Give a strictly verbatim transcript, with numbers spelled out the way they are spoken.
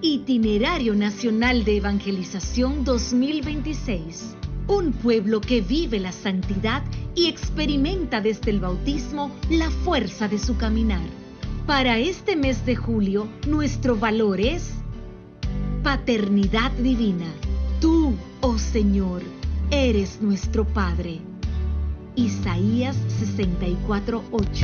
Itinerario Nacional de Evangelización dos mil veintiséis. Un pueblo que vive la santidad y experimenta desde el bautismo la fuerza de su caminar. Para este mes de julio, nuestro valor es paternidad divina. Tú, oh Señor, eres nuestro Padre. Isaías sesenta y cuatro, ocho.